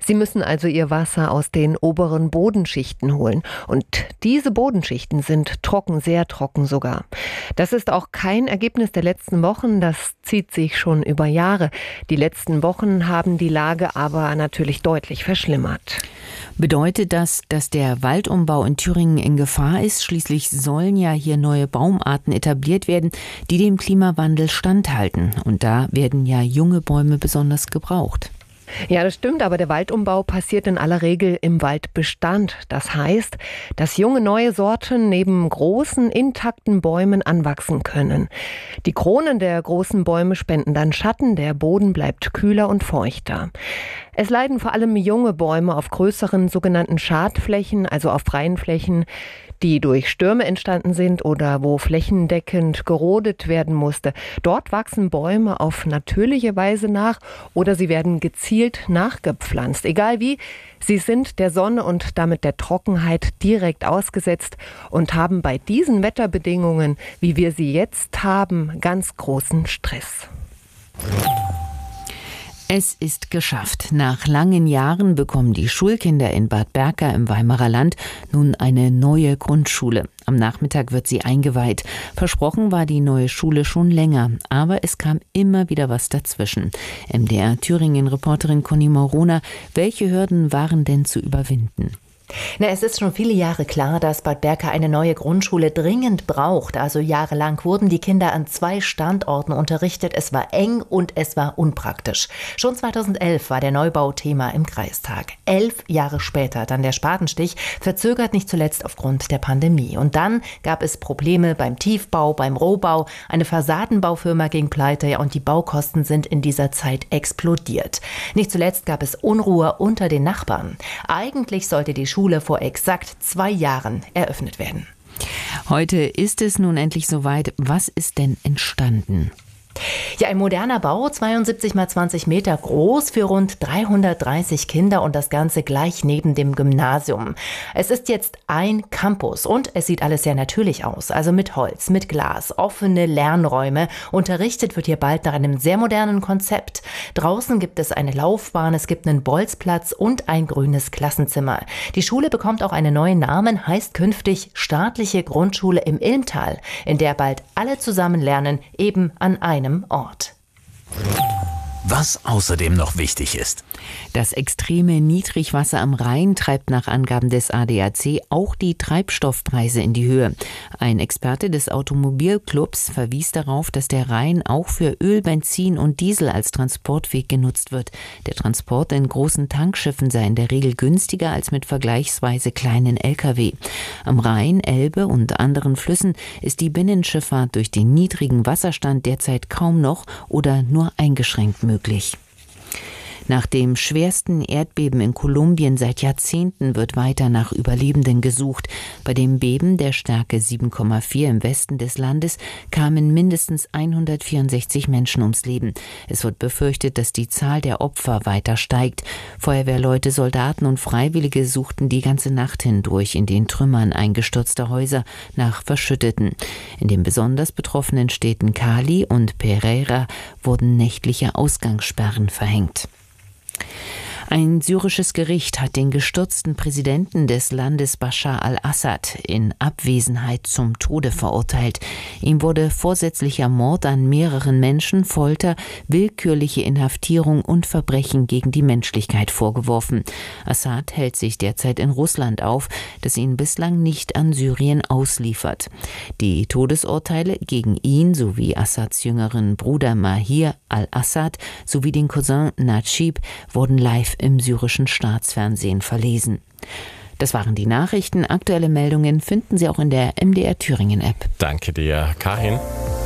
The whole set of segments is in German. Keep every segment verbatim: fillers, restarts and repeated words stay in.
Sie müssen also ihr Wasser aus den oberen Bodenschichten holen. Und diese Bodenschichten sind trocken, sehr trocken sogar. Das ist auch kein Ergebnis der letzten Wochen, das zieht sich schon über Jahre. Die letzten Wochen haben die Lage aber natürlich deutlich verschlimmert. Bedeutet das, dass der Waldumbau in Thüringen in Gefahr ist? Schließlich sollen ja hier neue Baumarten etabliert werden, die dem Klimawandel standhalten. Und da werden ja junge Bäume besonders gebraucht. Ja, das stimmt, aber der Waldumbau passiert in aller Regel im Waldbestand. Das heißt, dass junge neue Sorten neben großen, intakten Bäumen anwachsen können. Die Kronen der großen Bäume spenden dann Schatten, der Boden bleibt kühler und feuchter. Es leiden vor allem junge Bäume auf größeren sogenannten Schadflächen, also auf freien Flächen, die durch Stürme entstanden sind oder wo flächendeckend gerodet werden musste. Dort wachsen Bäume auf natürliche Weise nach oder sie werden gezielt nachgepflanzt. Egal wie, sie sind der Sonne und damit der Trockenheit direkt ausgesetzt und haben bei diesen Wetterbedingungen, wie wir sie jetzt haben, ganz großen Stress. Es ist geschafft. Nach langen Jahren bekommen die Schulkinder in Bad Berka im Weimarer Land nun eine neue Grundschule. Am Nachmittag wird sie eingeweiht. Versprochen war die neue Schule schon länger, aber es kam immer wieder was dazwischen. M D R Thüringen-Reporterin Conny Morona, welche Hürden waren denn zu überwinden? Na, es ist schon viele Jahre klar, dass Bad Berka eine neue Grundschule dringend braucht. Also jahrelang wurden die Kinder an zwei Standorten unterrichtet. Es war eng und es war unpraktisch. Schon zweitausendelf war der Neubau Thema im Kreistag. Elf Jahre später dann der Spatenstich, verzögert nicht zuletzt aufgrund der Pandemie. Und dann gab es Probleme beim Tiefbau, beim Rohbau. Eine Fassadenbaufirma ging pleite, ja, und die Baukosten sind in dieser Zeit explodiert. Nicht zuletzt gab es Unruhe unter den Nachbarn. Eigentlich sollte die Schule Schule vor exakt zwei Jahren eröffnet werden. Heute ist es nun endlich soweit. Was ist denn entstanden? Ja, ein moderner Bau, zweiundsiebzig mal zwanzig Meter groß, für rund dreihundertdreißig Kinder und das Ganze gleich neben dem Gymnasium. Es ist jetzt ein Campus und es sieht alles sehr natürlich aus, also mit Holz, mit Glas, offene Lernräume. Unterrichtet wird hier bald nach einem sehr modernen Konzept. Draußen gibt es eine Laufbahn, es gibt einen Bolzplatz und ein grünes Klassenzimmer. Die Schule bekommt auch einen neuen Namen, heißt künftig Staatliche Grundschule im Ilmtal, in der bald alle zusammen lernen, eben an einem Ort. Was außerdem noch wichtig ist: Das extreme Niedrigwasser am Rhein treibt nach Angaben des A D A C auch die Treibstoffpreise in die Höhe. Ein Experte des Automobilclubs verwies darauf, dass der Rhein auch für Öl, Benzin und Diesel als Transportweg genutzt wird. Der Transport in großen Tankschiffen sei in der Regel günstiger als mit vergleichsweise kleinen L K W. Am Rhein, Elbe und anderen Flüssen ist die Binnenschifffahrt durch den niedrigen Wasserstand derzeit kaum noch oder nur eingeschränkt möglich. Nach dem schwersten Erdbeben in Kolumbien seit Jahrzehnten wird weiter nach Überlebenden gesucht. Bei dem Beben der Stärke sieben Komma vier im Westen des Landes kamen mindestens hundertvierundsechzig Menschen ums Leben. Es wird befürchtet, dass die Zahl der Opfer weiter steigt. Feuerwehrleute, Soldaten und Freiwillige suchten die ganze Nacht hindurch in den Trümmern eingestürzter Häuser nach Verschütteten. In den besonders betroffenen Städten Cali und Pereira wurden nächtliche Ausgangssperren verhängt. Ein syrisches Gericht hat den gestürzten Präsidenten des Landes Bashar al-Assad in Abwesenheit zum Tode verurteilt. Ihm wurde vorsätzlicher Mord an mehreren Menschen, Folter, willkürliche Inhaftierung und Verbrechen gegen die Menschlichkeit vorgeworfen. Assad hält sich derzeit in Russland auf, das ihn bislang nicht an Syrien ausliefert. Die Todesurteile gegen ihn sowie Assads jüngeren Bruder Mahir al-Assad sowie den Cousin Najib wurden live im syrischen Staatsfernsehen verlesen. Das waren die Nachrichten. Aktuelle Meldungen finden Sie auch in der M D R Thüringen App. Danke dir, Karin.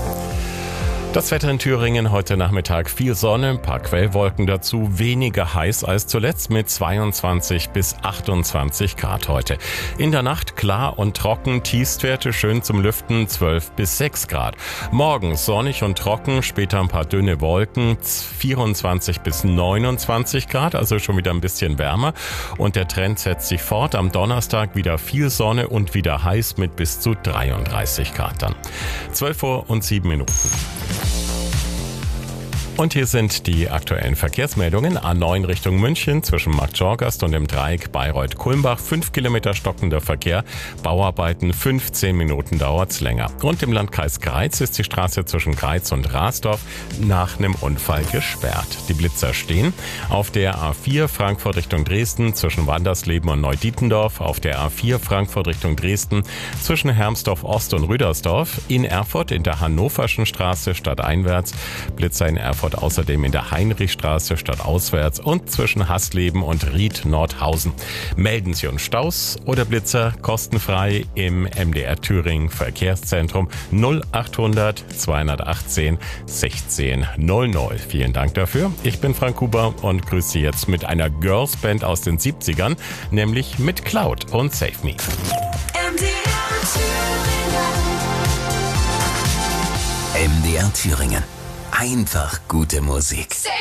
Das Wetter in Thüringen heute Nachmittag: viel Sonne, ein paar Quellwolken dazu, weniger heiß als zuletzt mit zweiundzwanzig bis achtundzwanzig Grad heute. In der Nacht klar und trocken, Tiefstwerte schön zum Lüften zwölf bis sechs Grad. Morgen sonnig und trocken, später ein paar dünne Wolken, vierundzwanzig bis neunundzwanzig Grad, also schon wieder ein bisschen wärmer. Und der Trend setzt sich fort. Am Donnerstag wieder viel Sonne und wieder heiß mit bis zu dreiunddreißig Grad dann. zwölf Uhr und sieben Minuten. Und hier sind die aktuellen Verkehrsmeldungen. A neun Richtung München zwischen Marktschorgast und dem Dreieck Bayreuth-Kulmbach. fünf Kilometer stockender Verkehr. Bauarbeiten, fünfzehn Minuten dauert's länger. Und im Landkreis Greiz ist die Straße zwischen Greiz und Rasdorf nach einem Unfall gesperrt. Die Blitzer stehen auf der A vier Frankfurt Richtung Dresden zwischen Wandersleben und Neudietendorf. Auf der A vier Frankfurt Richtung Dresden zwischen Hermsdorf Ost und Rüdersdorf. In Erfurt in der Hannoverschen Straße stadteinwärts. Blitzer in Erfurt außerdem in der Heinrichstraße stadtauswärts und zwischen Hasleben und Ried-Nordhausen. Melden Sie uns Staus oder Blitzer kostenfrei im M D R Thüringen Verkehrszentrum null achthundert zweihundertachtzehn sechzehn null null. Vielen Dank dafür. Ich bin Frank Huber und grüße Sie jetzt mit einer Girlsband aus den siebzigern, nämlich mit Cloud und Save Me. M D R Thüringen. Einfach gute Musik.